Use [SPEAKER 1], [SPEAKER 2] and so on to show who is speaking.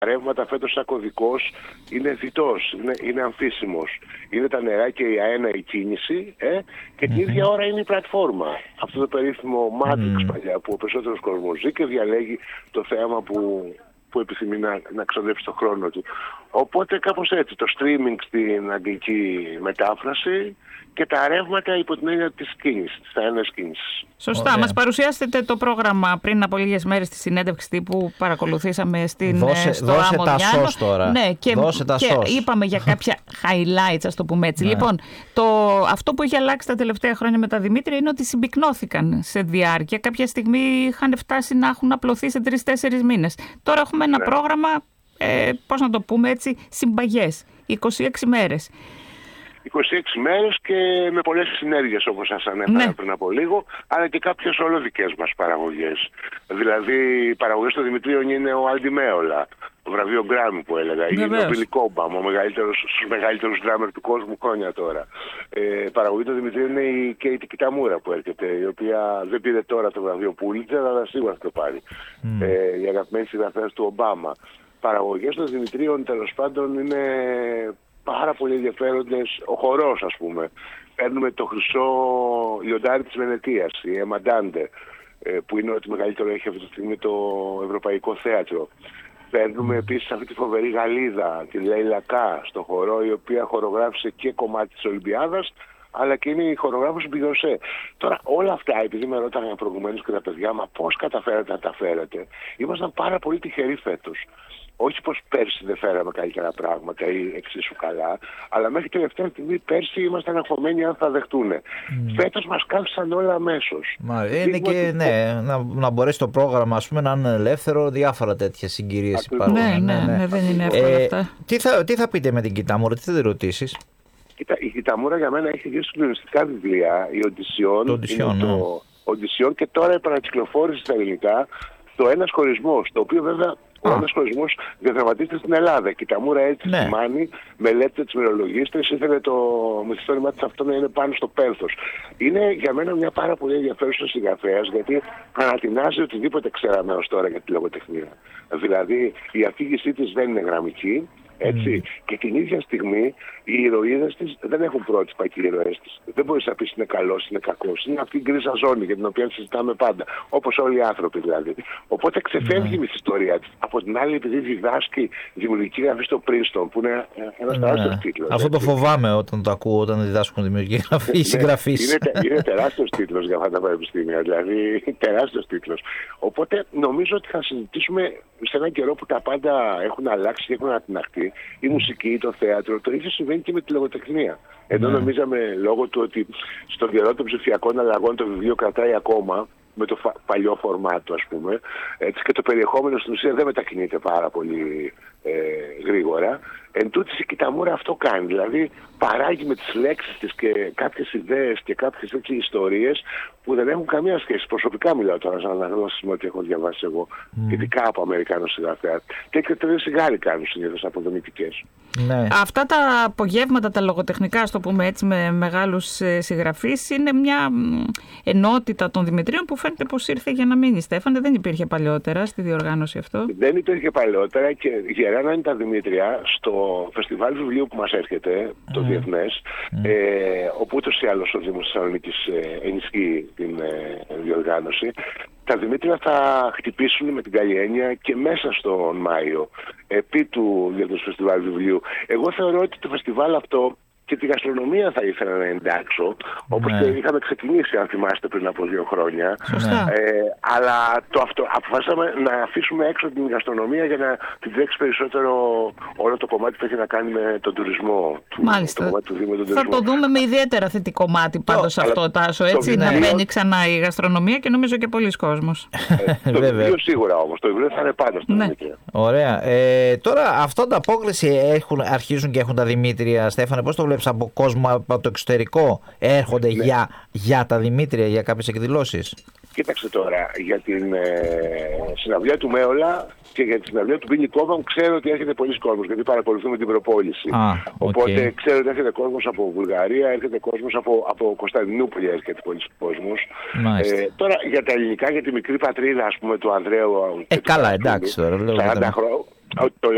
[SPEAKER 1] ρεύματα φέτος σαν κωδικός είναι διτός, είναι αμφίσιμος. Είναι τα νερά και η αένα η κίνηση και την ίδια ώρα είναι η πλατφόρμα. Αυτό το περίφημο Matrix παλιά που ο περισσότερος κόσμος ζει και διαλέγει το θέαμα που επιθυμεί να ξοδέψει το χρόνο του. Οπότε κάπως έτσι, το streaming στην αγγλική μετάφραση και τα ρεύματα υπό την έννοια της κίνησης, της αένας κίνησης.
[SPEAKER 2] Σωστά. Μας παρουσιάσετε το πρόγραμμα πριν από λίγες μέρες στη συνέντευξη που παρακολουθήσαμε στο Άμμο
[SPEAKER 3] Διάννος. Τώρα.
[SPEAKER 2] Ναι, και είπαμε για κάποια highlights, ας το πούμε έτσι. Λοιπόν, αυτό που έχει αλλάξει τα τελευταία χρόνια με τα Δημήτρια είναι ότι συμπυκνώθηκαν σε διάρκεια. Κάποια στιγμή είχαν φτάσει να έχουν απλωθεί σε 3-4 μήνες. Τώρα έχουμε ένα πρόγραμμα, πώς να το πούμε έτσι, συμπαγές, 26 μέρες.
[SPEAKER 1] 26 μέρες και με πολλές συνέργειες όπως σας ανέφερα πριν από λίγο, αλλά και κάποιες όλο-δικές μας παραγωγές. Δηλαδή οι παραγωγές των Δημητρίων είναι ο Άλντι Μέολα, το βραβείο Γκράμι που έλεγα, ή ο Μπίλι Κόμπαμ, στους μεγαλύτερους ντράμερ του κόσμου χρόνια τώρα. Παραγωγή των Δημητρίων είναι η Κέιτι Κιταμούρα που έρχεται, η οποία δεν πήρε τώρα το βραβείο Πούλιτζερ, αλλά σίγουρα θα το πάρει. Η αγαπημένη συγγραφέας του Ομπάμα. Παραγωγές των Δημητρίων τέλος πάντων είναι πάρα πολύ ενδιαφέροντες. Ο χορός, ας πούμε. Παίρνουμε το χρυσό λιοντάρι της Βενετίας, η Έμα Ντάντε, που είναι ότι μεγαλύτερο έχει αυτή τη στιγμή το Ευρωπαϊκό Θέατρο. Παίρνουμε επίσης αυτή τη φοβερή Γαλλίδα, τη Λέιλα Κά, στο χορό, η οποία χορογράφησε και κομμάτι της Ολυμπιάδας, αλλά και είναι η χορογράφος Μπιγιονσέ. Τώρα όλα αυτά, επειδή με ρώταγαν προηγουμένως και τα παιδιά, μα πώς καταφέρατε να τα φέρετε, ήμασταν πάρα πολύ τυχεροί φέτος. Όχι πως πέρσι δεν φέραμε καλύτερα πράγματα ή εξίσου καλά, αλλά μέχρι τελευταία στιγμή πέρσι ήμασταν αγχωμένοι αν θα δεχτούνε. Φέτος μας κάθισαν όλα αμέσως.
[SPEAKER 3] Είναι και να μπορέσει το πρόγραμμα, ας πούμε, να είναι ελεύθερο, διάφορα τέτοια συγκυρίες υπάρχουν.
[SPEAKER 2] Ναι, δεν είναι εύκολα αυτά.
[SPEAKER 3] Τι θα πείτε με την Κιταμούρα, τι θα τη ρωτήσεις?
[SPEAKER 1] Κοίτα, η Κιταμούρα για μένα έχει δύο συγκλονιστικά βιβλία. Η Οντισιόν και τώρα επανακυκλοφόρησε στα ελληνικά το Ένας χωρισμός, το οποίο βέβαια ο ένας χωρισμός διαδραματίζεται στην Ελλάδα. Η Κιταμούρα έτσι σημάνει, μελέτησε τις μυρολογίστρες, ήθελε το μυθιστόρημά της αυτό να είναι πάνω στο πένθος. Είναι για μένα μια πάρα πολύ ενδιαφέρουσα συγγραφέας, γιατί ανατινάζει οτιδήποτε ξέραμε ως τώρα για τη λογοτεχνία. Δηλαδή η αφήγησή της δεν είναι γραμμική. Έτσι. Και την ίδια στιγμή οι ηρωίδες της δεν έχουν πρότυπα και οι ηρωές της. Δεν μπορείς να πεις είναι καλός, είναι κακός. Είναι αυτή η γκρίζα ζώνη για την οποία συζητάμε πάντα. Όπως όλοι οι άνθρωποι δηλαδή. Οπότε ξεφεύγει η μυθιστορία της. Από την άλλη, επειδή διδάσκει δημιουργική γραφή στο Πρίνστον, που είναι ένας τεράστιος τίτλος.
[SPEAKER 3] Αυτό το φοβάμαι όταν το ακούω, όταν διδάσκουν δημιουργική γραφή οι συγγραφείς.
[SPEAKER 1] Είναι τεράστιος τίτλος για αυτά τα πανεπιστήμια. Δηλαδή τεράστιος τίτλος. Οπότε νομίζω ότι θα συζητήσουμε σε έναν καιρό που τα πάντα έχουν αλλάξει και έχουν ανατιναχθεί. Η μουσική, το θέατρο, το ίδιο συμβαίνει και με τη λογοτεχνία. Ενώ νομίζαμε λόγω του ότι στον καιρό των ψηφιακών αλλαγών το βιβλίο κρατάει ακόμα με το παλιό φορμάτο, ας πούμε, έτσι, και το περιεχόμενο στην ουσία δεν μετακινείται πάρα πολύ γρήγορα. Εν τούτης η Κιταμούρα αυτό κάνει, δηλαδή παράγει με τις λέξεις της και κάποιες ιδέες και κάποιες έτσι ιστορίες που δεν έχουν καμία σχέση. Προσωπικά μιλάω τώρα σαν αναγνώσεις με ό,τι έχω διαβάσει εγώ, ειδικά από Αμερικάνους συγγραφέα. Και τελείως οι Γάλλοι κάνουν συνήθως αποδομητικές.
[SPEAKER 2] Ναι. Αυτά τα απογεύματα, τα λογοτεχνικά, ας το πούμε έτσι, με μεγάλους συγγραφείς, είναι μια ενότητα των Δημητρίων που φαίνεται πως ήρθε για να μείνει. Στέφανε, δεν υπήρχε παλαιότερα στη διοργάνωση αυτό?
[SPEAKER 1] Δεν υπήρχε παλαιότερα και γερά είναι τα Δημήτρια στο φεστιβάλ βιβλίου που μας έρχεται, το διεθνές, όπου ούτως ή άλλως ο Δήμος Θεσσαλονίκης ενισχύει την διοργάνωση. Τα Δημήτρια θα χτυπήσουν με την καλή έννοια και μέσα στον Μάιο, επί του Διεθνούς Φεστιβάλ Βιβλίου. Εγώ θεωρώ ότι το φεστιβάλ αυτό και τη γαστρονομία θα ήθελα να εντάξω, όπως και είχαμε ξεκινήσει, αν θυμάστε, πριν από 2 χρόνια. Αλλά αποφάσισαμε να αφήσουμε έξω την γαστρονομία για να την τρέξει περισσότερο όλο το κομμάτι που έχει να κάνει με τον τουρισμό.
[SPEAKER 2] Μάλιστα.
[SPEAKER 1] Το κομμάτι του
[SPEAKER 2] θα το δούμε με ιδιαίτερα θετικό μάτι πάντως αυτό, Τάσο. Έτσι, να μπαίνει ξανά η γαστρονομία και νομίζω και πολλοί κόσμος.
[SPEAKER 1] Το βιβλίο σίγουρα όμως. Το βιβλίο θα είναι πάντα στα Δημήτρια.
[SPEAKER 3] Ωραία. Τώρα, αυτό τα απόκληση αρχίζουν και έχουν τα Δημήτρια, Στέφανε, πώς το βλέπεις? Από κόσμο από το εξωτερικό έρχονται για τα Δημήτρια, για κάποιες εκδηλώσεις?
[SPEAKER 1] Κοίταξε τώρα, για την συναυλία του Μέολα και για τη συναυλία του Μπίλι Κόμπαμ ξέρω ότι έρχεται πολλοί κόσμος, γιατί παρακολουθούμε την προπόληση. Οπότε ξέρω ότι έρχεται κόσμος από Βουλγαρία, έρχεται κόσμος από Κωνσταντινούπολη, έρχεται πολλοί κόσμος. Τώρα για τα ελληνικά, για τη μικρή πατρίδα, ας πούμε, του Ανδρέου.
[SPEAKER 3] Καλά, εντάξει τώρα.
[SPEAKER 1] 40 χρόνια. Το